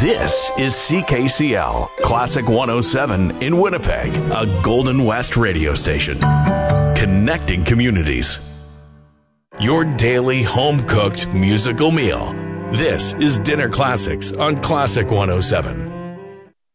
This is CKCL, Classic 107 in Winnipeg, a Golden West radio station. Connecting communities. Your daily home-cooked musical meal. This is Dinner Classics on Classic 107.